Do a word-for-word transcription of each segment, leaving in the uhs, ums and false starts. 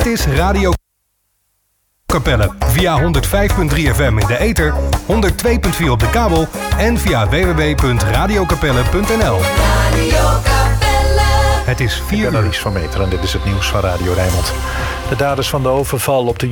Dit is Radio Capelle via honderd vijf komma drie F M in de ether, honderd twee komma vier op de kabel en via w w w punt radio capelle punt n l. Het is vier uur. Annelies van Meter en dit is het nieuws van Radio Rijnmond. De daders van de overval op de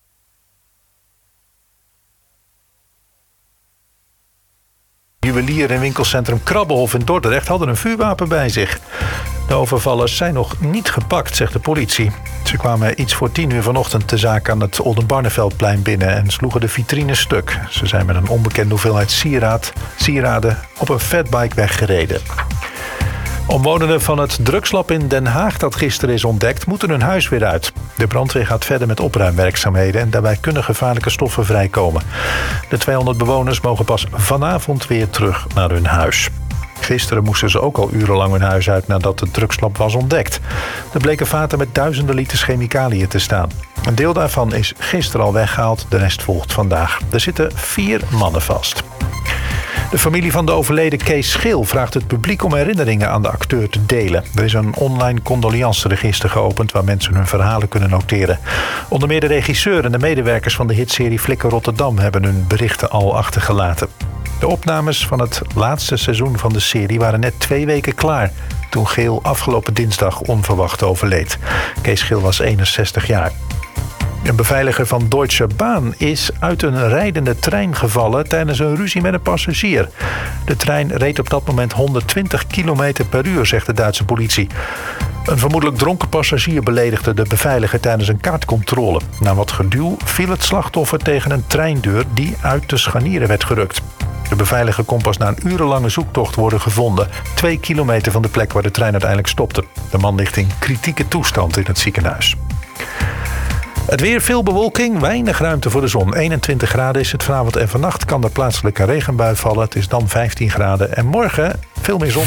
juwelier in winkelcentrum Krabbenhof in Dordrecht hadden een vuurwapen bij zich. De overvallers zijn nog niet gepakt, zegt de politie. Ze kwamen iets voor tien uur vanochtend de zaak aan het Oldenbarneveldplein binnen en sloegen de vitrine stuk. Ze zijn met een onbekende hoeveelheid sieraad, sieraden op een fatbike weggereden. Omwonenden van het drugslab in Den Haag dat gisteren is ontdekt, moeten hun huis weer uit. De brandweer gaat verder met opruimwerkzaamheden en daarbij kunnen gevaarlijke stoffen vrijkomen. De tweehonderd bewoners mogen pas vanavond weer terug naar hun huis. Gisteren moesten ze ook al urenlang hun huis uit nadat het drugslab was ontdekt. Er bleken vaten met duizenden liters chemicaliën te staan. Een deel daarvan is gisteren al weggehaald, de rest volgt vandaag. Er zitten vier mannen vast. De familie van de overleden Kees Schil vraagt het publiek om herinneringen aan de acteur te delen. Er is een online condoleanceregister geopend waar mensen hun verhalen kunnen noteren. Onder meer de regisseur en de medewerkers van de hitserie Flikker Rotterdam hebben hun berichten al achtergelaten. De opnames van het laatste seizoen van de serie waren net twee weken klaar toen Schil afgelopen dinsdag onverwacht overleed. Kees Schil was eenenzestig jaar. Een beveiliger van Deutsche Bahn is uit een rijdende trein gevallen tijdens een ruzie met een passagier. De trein reed op dat moment honderdtwintig kilometer per uur, zegt de Duitse politie. Een vermoedelijk dronken passagier beledigde de beveiliger tijdens een kaartcontrole. Na wat geduw viel het slachtoffer tegen een treindeur die uit de scharnieren werd gerukt. De beveiliger kon pas na een urenlange zoektocht worden gevonden, twee kilometer van de plek waar de trein uiteindelijk stopte. De man ligt in kritieke toestand in het ziekenhuis. Het weer, veel bewolking, weinig ruimte voor de zon. eenentwintig graden is het vanavond en vannacht kan er plaatselijk een regenbui vallen. Het is dan vijftien graden en morgen veel meer zon.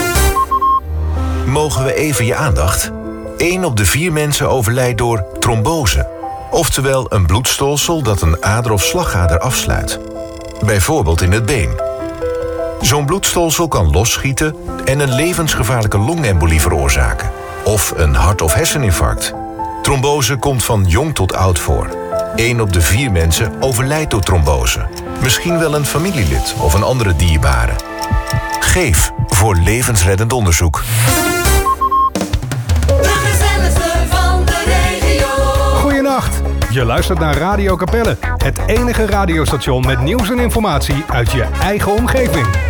Mogen we even je aandacht? Eén op de vier mensen overlijdt door trombose. Oftewel een bloedstolsel dat een ader of slagader afsluit. Bijvoorbeeld in het been. Zo'n bloedstolsel kan losschieten en een levensgevaarlijke longembolie veroorzaken. Of een hart- of herseninfarct. Trombose komt van jong tot oud voor. Eén op de vier mensen overlijdt door trombose. Misschien wel een familielid of een andere dierbare. Geef voor levensreddend onderzoek. De gezelligste van de regio. Goedenacht. Je luistert naar Radio Capelle, het enige radiostation met nieuws en informatie uit je eigen omgeving.